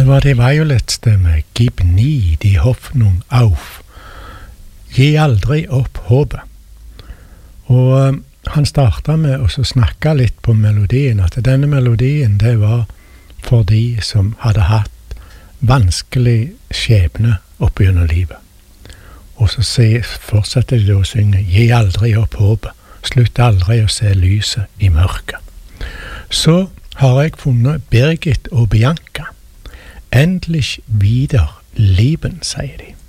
Det var det Violet-stemme, Gib nie die Hoffnung auf. Gi aldri opp håpet. Og han startet med å snakke litt på melodien, at denne melodien, det var for de som hadde hatt vanskelig skjebne opp gjennom livet. Og så fortsetter de å synge, gi aldri opp håpet, slutt aldri å se lyset i mørket. Så har jeg funnet Birgit og Bianca. Endlich wieder lieben, sier de.